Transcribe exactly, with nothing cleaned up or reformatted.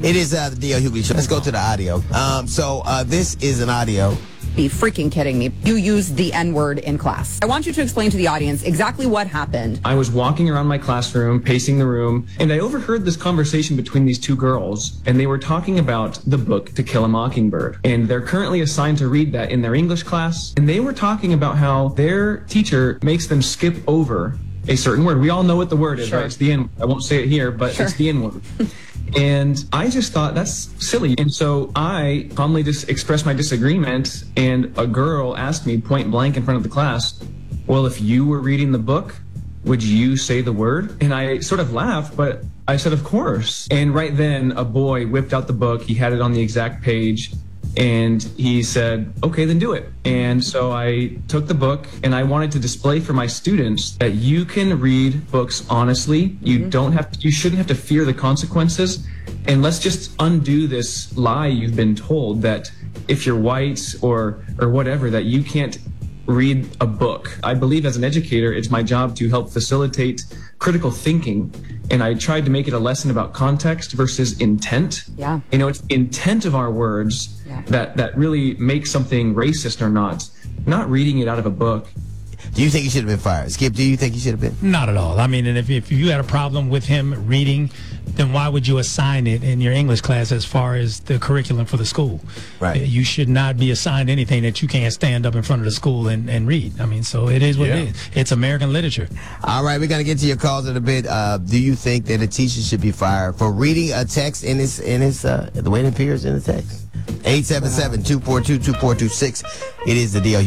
It is uh, the D L Hughley Show. Let's go to the audio. Um, so uh, this is an audio. Be freaking kidding me. You used the N-word in class. I want you to explain to the audience exactly what happened. I was walking around my classroom, pacing the room, and I overheard this conversation between these two girls, and they were talking about the book To Kill a Mockingbird. And they're currently assigned to read that in their English class, and they were talking about how their teacher makes them skip over a certain word. We all know what the word is, Sure. right? It's the N-word. I won't say it here, but Sure. it's the N-word. And I just thought that's silly. And so I calmly just expressed my disagreement, and a girl asked me point blank in front of the class, well, if you were reading the book, would you say the word? And I sort of laughed, but I said, of course. And right then, a boy whipped out the book. He had it on the exact page. And he said, okay, then do it. And so I took the book, and I wanted to display for my students that you can read books honestly. You mm-hmm. don't have to, you shouldn't have to fear the consequences. And let's just undo this lie you've been told that if you're white or or whatever, that you can't read a book. I believe as an educator, it's my job to help facilitate critical thinking. And I tried to make it a lesson about context versus intent. Yeah. You know, it's the intent of our words yeah. that, that really makes something racist or not, not reading it out of a book. Do you think he should have been fired? Skip, do you think he should have been? Not at all. I mean, and if, if you had a problem with him reading, then why would you assign it in your English class as far as the curriculum for the school? Right. You should not be assigned anything that you can't stand up in front of the school and, and read. I mean, so it is what yeah. it is. It's American literature. All right, we're going to get to your calls in a bit. Uh, do you think that a teacher should be fired for reading a text in his, in his uh, the way it appears in the text? eight seven seven, two four two, two four two six. It is the D L